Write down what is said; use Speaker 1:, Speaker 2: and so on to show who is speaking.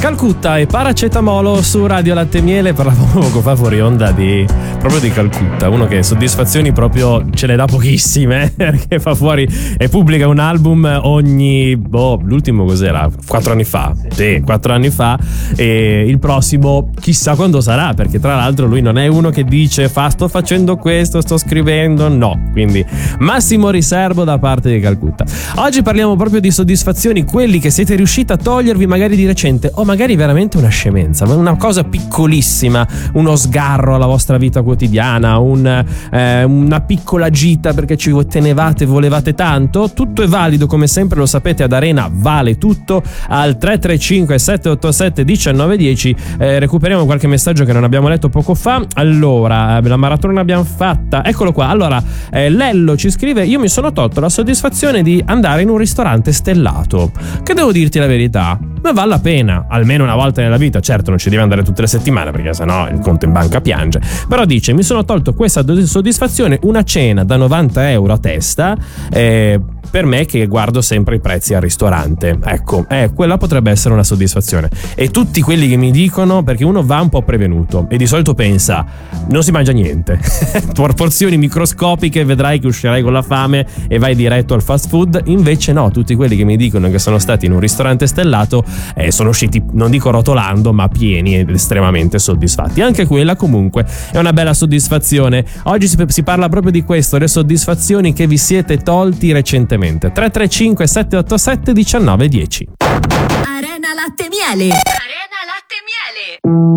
Speaker 1: Calcutta e paracetamolo su Radio Latte e Miele. Parlavamo poco fa fuori onda proprio di Calcutta, uno che soddisfazioni proprio ce ne dà pochissime, perché fa fuori e pubblica un album ogni l'ultimo cos'era? 4 anni fa? Sì, 4 anni fa, e il prossimo chissà quando sarà, perché tra l'altro lui non è uno che dice sto facendo questo, sto scrivendo, no, quindi massimo riservo da parte di Calcutta. Oggi parliamo proprio di soddisfazioni, quelli che siete riusciti a togliervi magari di recente, o magari veramente una scemenza, una cosa piccolissima, uno sgarro alla vostra vita quotidiana, una piccola gita perché ci tenevate, volevate tanto. Tutto è valido, come sempre lo sapete, ad Arena vale tutto. Al 335 787 1910 recuperiamo qualche messaggio che non abbiamo letto poco fa. Allora, la maratona l'abbiamo fatta, eccolo qua. Allora, Lello ci scrive: io mi sono tolto la soddisfazione di andare in un ristorante stellato, che devo dirti la verità, ma vale la pena, almeno una volta nella vita. Certo, non ci devi andare tutte le settimane, perché sennò il conto in banca piange. Però dice: mi sono tolto questa soddisfazione, una cena da 90 euro a testa, per me che guardo sempre i prezzi al ristorante. Ecco, quella potrebbe essere una soddisfazione. E tutti quelli che mi dicono, perché uno va un po' prevenuto e di solito pensa non si mangia niente, porzioni microscopiche, vedrai che uscirai con la fame e vai diretto al fast food. Invece no, tutti quelli che mi dicono che sono stati in un ristorante stellato sono usciti, non dico rotolando, ma pieni ed estremamente soddisfatti. Anche quella comunque è una bella soddisfazione. Oggi si parla proprio di questo, le soddisfazioni che vi siete tolti recentemente. 335 787 1910.
Speaker 2: Arena Latte e Miele. Arena Latte e Miele.